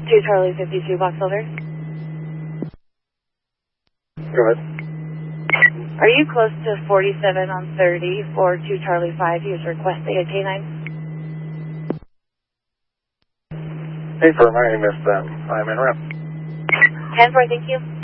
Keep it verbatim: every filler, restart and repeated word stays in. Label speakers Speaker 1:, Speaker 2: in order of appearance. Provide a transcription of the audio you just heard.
Speaker 1: two Charlie fifty-two, box holder.
Speaker 2: Go ahead.
Speaker 1: Are you close to forty-seven on thirty for two Charlie five? He was requesting a K nine.
Speaker 2: Hey, for my name is um, I'm in route.
Speaker 1: ten four, thank you.